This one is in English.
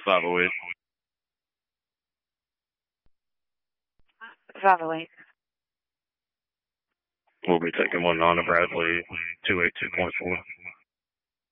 508. 508. We'll be taking one on to Bradley, 282.4.